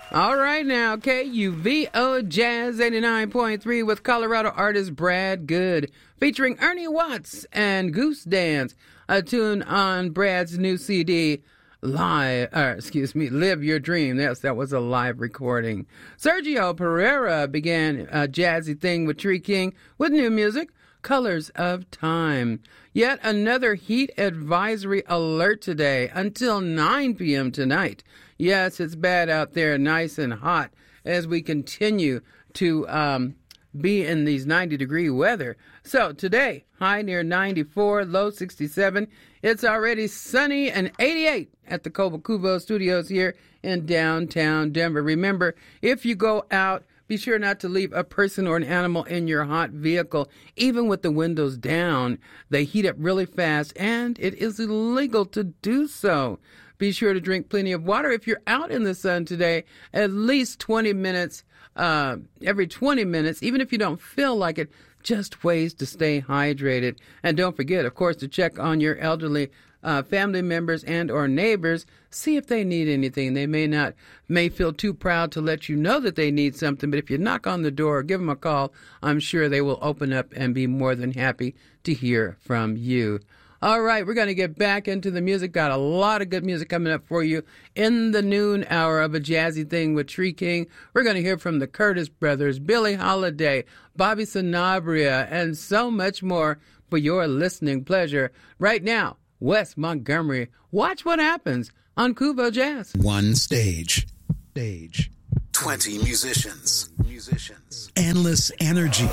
All right now, KUVO Jazz 89.3 with Colorado artist Brad Good, featuring Ernie Watts and Goose Dance, a tune on Brad's new CD, Live Your Dream. Yes, that was a live recording. Sergio Pereira began a jazzy thing with Tree King with new music, Colors of Time. Yet another heat advisory alert today until 9 p.m. tonight. Yes, it's bad out there, nice and hot, as we continue to be in these 90-degree weather. So today, high near 94, low 67. It's already sunny and 88 at the Cobo Studios here in downtown Denver. Remember, if you go out, be sure not to leave a person or an animal in your hot vehicle. Even with the windows down, they heat up really fast, and it is illegal to do so. Be sure to drink plenty of water. If you're out in the sun today, at least 20 minutes, every 20 minutes, even if you don't feel like it, just ways to stay hydrated. And don't forget, of course, to check on your elderly family members and or neighbors. See if they need anything. They may feel too proud to let you know that they need something, but if you knock on the door or give them a call, I'm sure they will open up and be more than happy to hear from you. All right, we're going to get back into the music. Got a lot of good music coming up for you in the noon hour of A Jazzy Thing with Tree King. We're going to hear from the Curtis Brothers, Billie Holiday, Bobby Sanabria, and so much more for your listening pleasure. Right now, Wes Montgomery. Watch what happens on Kuvo Jazz. One stage. 20 musicians. Endless energy.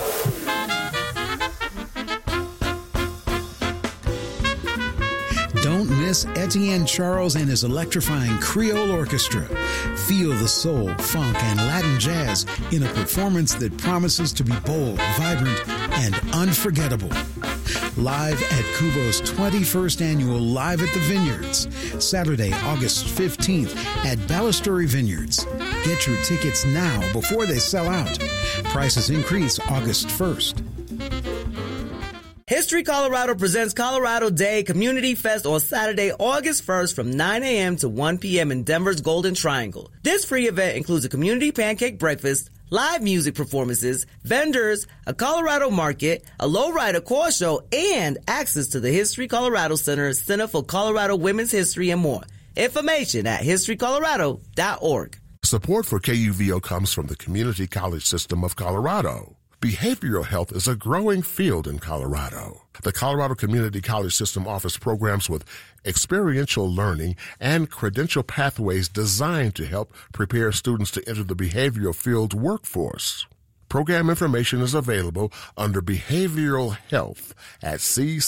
Don't miss Etienne Charles and his electrifying Creole Orchestra. Feel the soul, funk, and Latin jazz in a performance that promises to be bold, vibrant, and unforgettable. Live at Kuvo's 21st annual Live at the Vineyards, Saturday, August 15th at Balustrade Vineyards. Get your tickets now before they sell out. Prices increase August 1st. History Colorado presents Colorado Day Community Fest on Saturday, August 1st from 9 a.m. to 1 p.m. in Denver's Golden Triangle. This free event includes a community pancake breakfast, live music performances, vendors, a Colorado market, a lowrider car show, and access to the History Colorado Center for Colorado Women's History, and more. Information at historycolorado.org. Support for KUVO comes from the Community College System of Colorado. Behavioral health is a growing field in Colorado. The Colorado Community College System offers programs with experiential learning and credential pathways designed to help prepare students to enter the behavioral field workforce. Program information is available under Behavioral Health at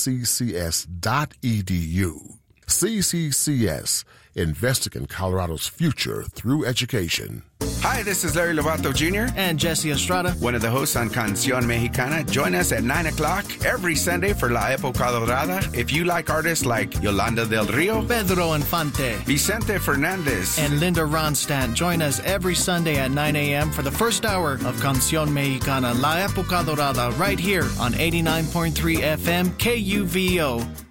cccs.edu. CCCS, investing in Colorado's future through education. Hi, this is Larry Lovato Jr. and Jesse Estrada, one of the hosts on Canción Mexicana. Join us at 9 o'clock every Sunday for La Época Dorada. If you like artists like Yolanda del Rio, Pedro Infante, Vicente Fernandez, and Linda Ronstadt, join us every Sunday at 9 a.m. for the first hour of Canción Mexicana, La Época Dorada, right here on 89.3 FM KUVO.